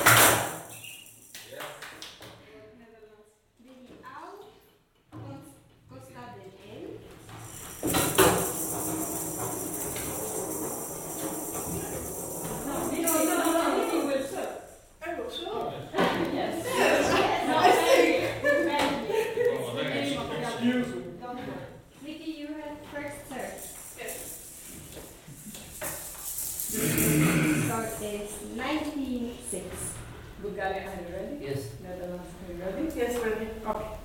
Vicky, au constada él. No, Vicky will serve. I will show. Yes. Excuse me. Don't worry. Vicky, you have first serve. Yes. Start is 19-6. Bulgaria, are you ready? Yes. Netherlands, are you ready? Yes, ready. Okay.